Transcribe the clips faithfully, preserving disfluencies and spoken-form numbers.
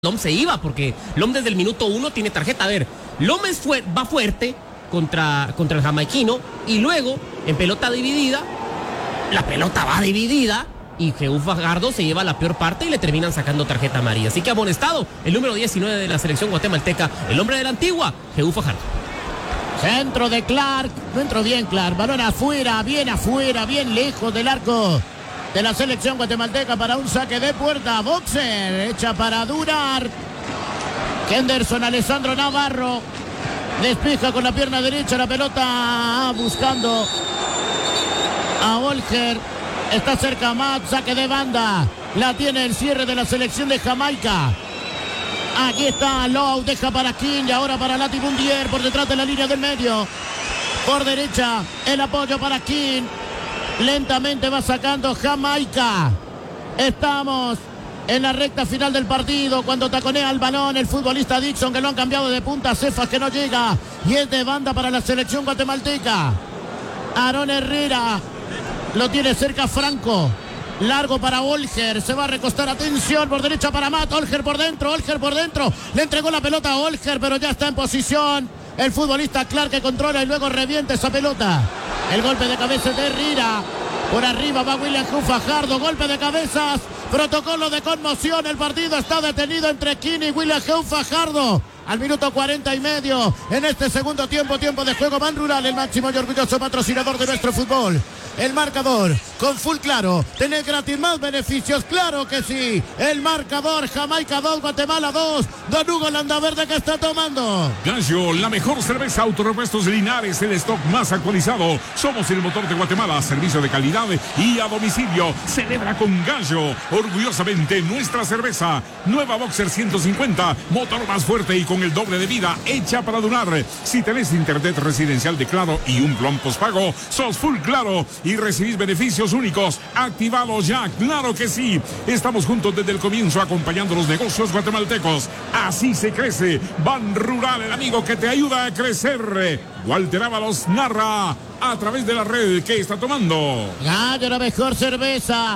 Lom se iba, porque Lom desde el minuto uno tiene tarjeta. A ver, Lom es fu- va fuerte contra, contra el jamaiquino, y luego, en pelota dividida, la pelota va dividida, y Jehú Fajardo se lleva la peor parte y le terminan sacando tarjeta amarilla. Así que amonestado el número diecinueve de la selección guatemalteca, el hombre de la antigua, Jehú Fajardo. Centro de Clark, no entró bien Clark, balón afuera, bien afuera, bien lejos del arco de la selección guatemalteca para un saque de puerta. Boxer, hecha para durar. Henderson Alessandro Navarro despeja con la pierna derecha la pelota, buscando a Olger. Está cerca Matt, saque de banda. La tiene el cierre de la selección de Jamaica. Aquí está Lowe, deja para King y ahora para Latibundier por detrás de la línea del medio. Por derecha, el apoyo para King. Lentamente va sacando Jamaica. Estamos en la recta final del partido cuando taconea el balón el futbolista Dixon, que lo han cambiado de punta. Cefas, que no llega, y es de banda para la selección guatemalteca. Aarón Herrera lo tiene cerca Franco. Largo para Olger, se va a recostar, atención, por derecha para Matt. Olger por dentro, Olger por dentro. Le entregó la pelota a Olger, pero ya está en posición el futbolista Clark, que controla y luego revienta esa pelota. El golpe de cabeza de Herrera. Por arriba va William Jehú Fajardo. Golpe de cabezas. Protocolo de conmoción. El partido está detenido entre King y William Jehú Fajardo. Al minuto cuarenta y medio en este segundo tiempo, tiempo de juego. Ban Rural, el máximo y orgulloso patrocinador de nuestro fútbol. El marcador con Full Claro. Tenés gratis más beneficios, claro que sí. El marcador: Jamaica dos, Guatemala dos. Don Hugo Landaverde, que está tomando. Gallo, la mejor cerveza. Autorepuestos Linares, el stock más actualizado. Somos el motor de Guatemala, servicio de calidad y a domicilio. Celebra con Gallo, orgullosamente nuestra cerveza. Nueva Boxer ciento cincuenta, motor más fuerte y con el doble de vida, hecha para durar. Si tenés internet residencial de Claro y un plan postpago, sos Full Claro y recibís beneficios únicos. Activados ya, claro que sí. Estamos juntos desde el comienzo, acompañando los negocios guatemaltecos. Así se crece. Ban Rural, el amigo que te ayuda a crecer. Walter Ábalos narra a través de la red. ¿Qué está tomando? Gallo, la mejor cerveza.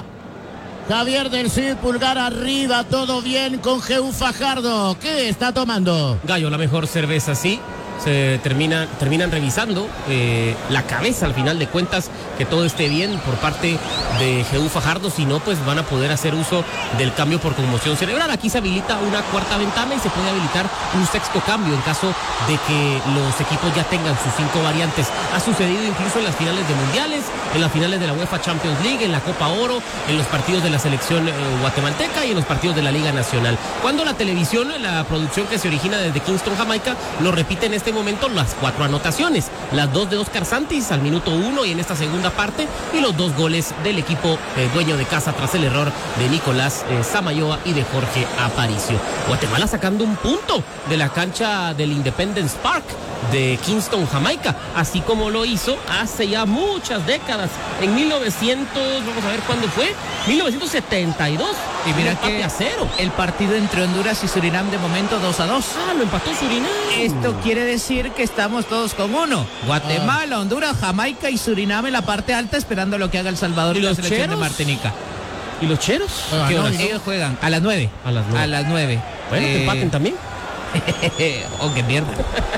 Javier del Cid, pulgar arriba, todo bien con Jehú Fajardo. ¿Qué está tomando? Gallo, la mejor cerveza, sí. Se termina, terminan revisando eh, la cabeza al final de cuentas, que todo esté bien por parte de Jehú Fajardo. Si no, pues van a poder hacer uso del cambio por conmoción cerebral. Aquí se habilita una cuarta ventana y se puede habilitar un sexto cambio en caso de que los equipos ya tengan sus cinco variantes. Ha sucedido incluso en las finales de mundiales, en las finales de la UEFA Champions League, en la Copa Oro, en los partidos de la selección eh, guatemalteca y en los partidos de la Liga Nacional. Cuando la televisión, la producción que se origina desde Kingston, Jamaica, lo repite en este momento las cuatro anotaciones, las dos de Oscar Santis al minuto uno y en esta segunda parte, y los dos goles del equipo eh, dueño de casa tras el error de Nicolás eh, Samayoa y de Jorge Aparicio. Guatemala sacando un punto de la cancha del Independence Park de Kingston, Jamaica, así como lo hizo hace ya muchas décadas, en mil novecientos, vamos a ver cuándo fue, mil novecientos setenta y dos. Y mira que a cero. El partido entre Honduras y Surinam de momento dos a dos. Ah, lo empató Surinam. Esto quiere decir que estamos todos con uno. Guatemala, ah. Honduras, Jamaica y Surinam en la parte alta, esperando lo que haga El Salvador y, y la selección cheros? de Martinica. ¿Y los cheros? Ah, ¿Qué no, horas? Ellos juegan a las nueve. A las nueve. A las nueve. Bueno, eh... que empaten también. Oh, qué mierda.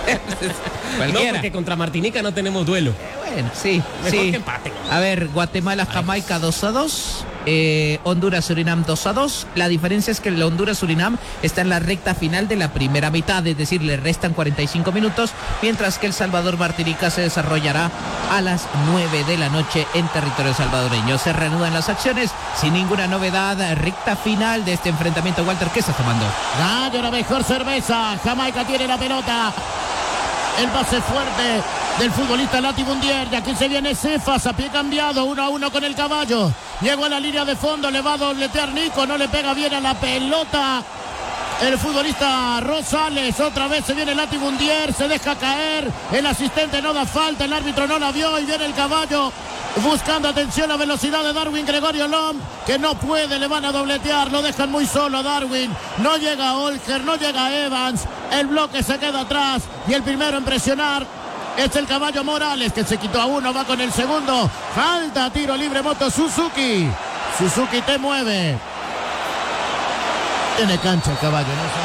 No, porque contra Martinica no tenemos duelo. Eh, bueno, sí. Mejor sí. que empate. A ver, Guatemala, Jamaica dos a dos. Eh, Honduras, Surinam dos a dos. La diferencia es que el Honduras-Surinam está en la recta final de la primera mitad, es decir, le restan cuarenta y cinco minutos, mientras que El Salvador-Martinica se desarrollará a las nueve de la noche en territorio salvadoreño. Se reanudan las acciones sin ninguna novedad. Recta final de este enfrentamiento. Walter, ¿qué estás tomando? Gallo, la mejor cerveza. Jamaica tiene la pelota. El pase fuerte del futbolista Latibundier. Y aquí se viene Cefas a pie cambiado, uno a uno con el caballo. Llegó a la línea de fondo, le va a dobletear Nico, no le pega bien a la pelota el futbolista Rosales. Otra vez se viene Latibundier, se deja caer, el asistente no da falta, el árbitro no la vio y viene el caballo buscando, atención, la velocidad de Darwin Gregorio Lom, que no puede, le van a dobletear, lo dejan muy solo a Darwin, no llega a Olger, no llega a Evans, el bloque se queda atrás y el primero en presionar es el caballo Morales, que se quitó a uno, va con el segundo, falta, tiro libre, Moto Suzuki, Suzuki te mueve. Tiene cancha el caballo, ¿no?